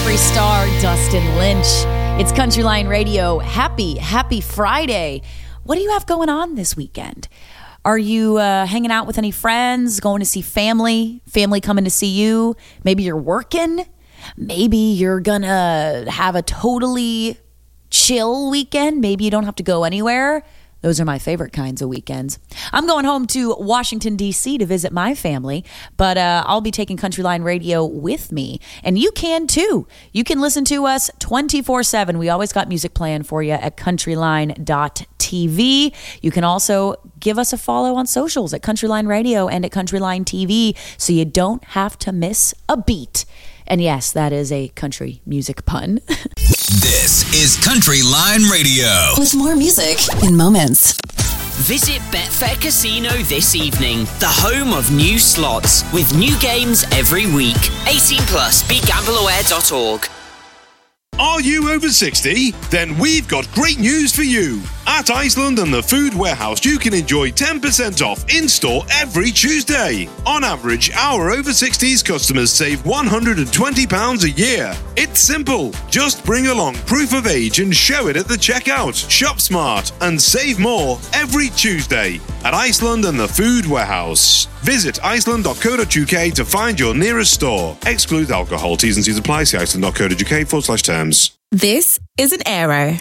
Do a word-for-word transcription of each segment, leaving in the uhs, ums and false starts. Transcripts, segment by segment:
country star Dustin Lynch. It's Country Line Radio. Happy, happy Friday. What do you have going on this weekend? Are you uh, hanging out with any friends, going to see family, family coming to see you? Maybe you're working. Maybe you're going to have a totally chill weekend. Maybe you don't have to go anywhere. Those are my favorite kinds of weekends. I'm going home to Washington, D C to visit my family, but uh, I'll be taking Country Line Radio with me. And you can too. You can listen to us twenty-four seven. We always got music playing for you at countryline dot t v. You can also give us a follow on socials at Countryline Radio and at Countryline T V so you don't have to miss a beat. And yes, that is a country music pun. This is Country Line Radio. With more music in moments. Visit Betfair Casino this evening, the home of new slots, with new games every week. eighteen plus, be gamble aware dot org. Are you over sixty? Then we've got great news for you. At Iceland and the Food Warehouse, you can enjoy ten percent off in-store every Tuesday. On average, our over sixties customers save one hundred twenty pounds a year. It's simple. Just bring along proof of age and show it at the checkout. Shop smart and save more every Tuesday at Iceland and the Food Warehouse. Visit iceland dot co dot uk to find your nearest store. Exclude alcohol. T's and C's apply. See iceland dot co dot uk forward slash terms. This is an Aero.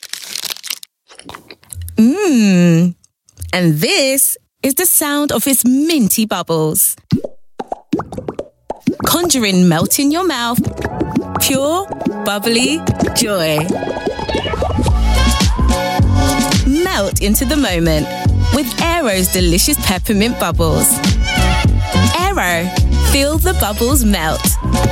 Mmm. And this is the sound of its minty bubbles. Conjuring melt in your mouth. Pure, bubbly joy. Melt into the moment with Aero's delicious peppermint bubbles. Aero, feel the bubbles melt.